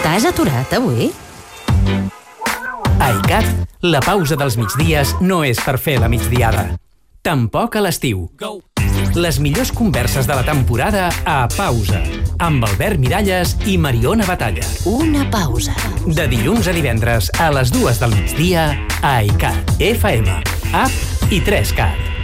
Estàs aturat avui? A ICAT, la pausa dels migdies no és per fer la migdiada. Tampoc a l'estiu. Les millors converses de la temporada a Pausa, amb Albert Miralles i Mariona Batalla. Una pausa. De dilluns a divendres a les 2 del migdia a ICAT FM, app i 3CAT.